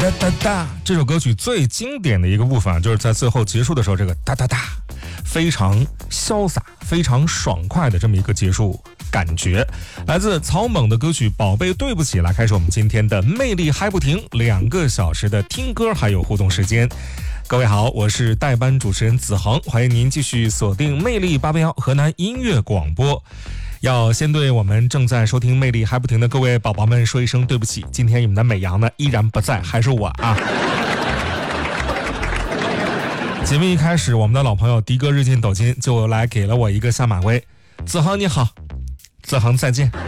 哒哒哒，这首歌曲最经典的一个部分就是在最后结束的时候，这个哒哒哒，非常潇洒、非常爽快的这么一个结束感觉。来自草蜢的歌曲《宝贝对不起》，来开始我们今天的魅力嗨不停2个小时的听歌还有互动时间。各位好，我是代班主持人子恒，欢迎您继续锁定魅力881河南音乐广播。要先对我们正在收听魅力还不停的各位宝宝们说一声对不起，今天你们的美羊呢依然不在，还是我啊。节目一开始，我们的老朋友迪哥日进斗金就来给了我一个下马威，子恒你好，子恒再见。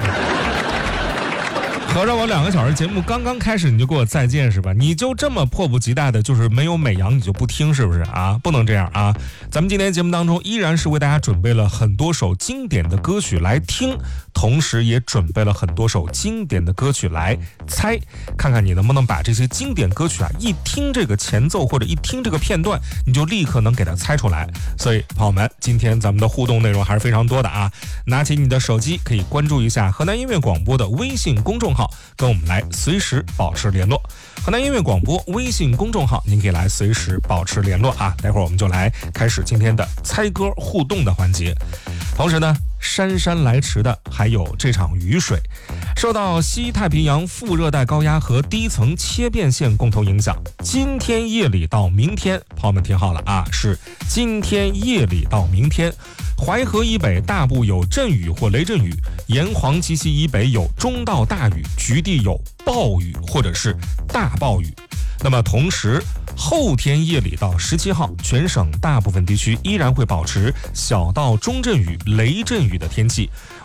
合着我2个小时节目刚刚开始你就给我再见是吧？你就这么迫不及待的，就是没有美羊你就不听是不是啊？不能这样啊！咱们今天节目当中依然是为大家准备了很多首经典的歌曲来听，同时也准备了很多首经典的歌曲来猜，看看你能不能把这些经典歌曲啊一听这个前奏或者一听这个片段，你就立刻能给它猜出来。所以朋友们，今天咱们的互动内容还是非常多的啊！拿起你的手机，可以关注一下河南音乐广播的微信公众号，跟我们来随时保持联络。河南音乐广播微信公众号，您可以来随时保持联络啊！待会儿我们就来开始今天的猜歌互动的环节。同时呢，姗姗来迟的还有这场雨水。受到西太平洋副热带高压和低层切变线共同影响，今天夜里到明天，朋友们听好了啊，是今天夜里到明天，淮河以北大部有阵雨或雷阵雨，沿黄岐溪以北有中到大雨，局地有暴雨或者是大暴雨。那么同时，后天夜里到17号，全省大部分地区依然会保持小到中阵雨、雷阵雨的天气。